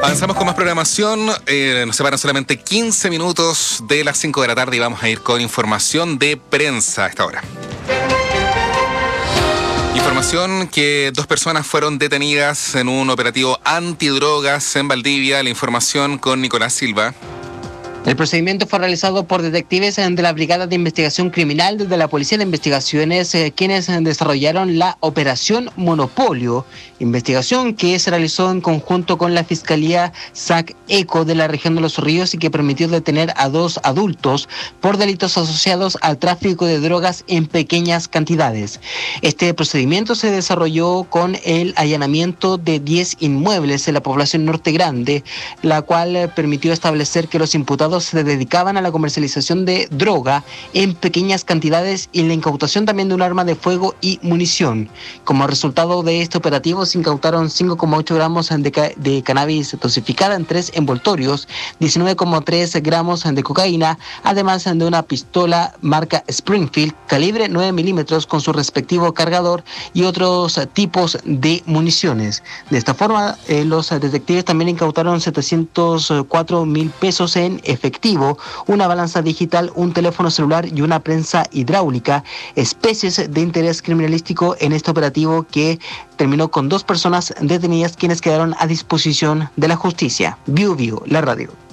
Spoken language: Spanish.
Avanzamos con más programación, nos separan solamente 15 minutos de las 5 de la tarde y vamos a ir con información de prensa a esta hora. Información que 2 personas fueron detenidas en un operativo antidrogas en Valdivia. La información con Nicolás Silva. El procedimiento fue realizado por detectives de la Brigada de Investigación Criminal de la Policía de Investigaciones, quienes desarrollaron la Operación Monopolio, investigación que se realizó en conjunto con la Fiscalía SAC-ECO de la región de Los Ríos y que permitió detener a 2 adultos por delitos asociados al tráfico de drogas en pequeñas cantidades. Este procedimiento se desarrolló con el allanamiento de 10 inmuebles en la población Norte Grande, la cual permitió establecer que los imputados se dedicaban a la comercialización de droga en pequeñas cantidades y la incautación también de un arma de fuego y munición. Como resultado de este operativo se incautaron 5,8 gramos de cannabis dosificada en 3 envoltorios, 19,3 gramos de cocaína, además de una pistola marca Springfield calibre 9 milímetros con su respectivo cargador y otros tipos de municiones. De esta forma, los detectives también incautaron 704,000 pesos en efectivo, una balanza digital, un teléfono celular y una prensa hidráulica, especies de interés criminalístico en este operativo que terminó con 2 personas detenidas quienes quedaron a disposición de la justicia. Viu, la radio.